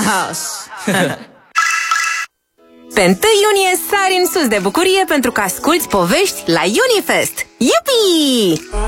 house. Pe 1 iunie sari în sus de bucurie pentru că asculți povești la Unifest. Yupi!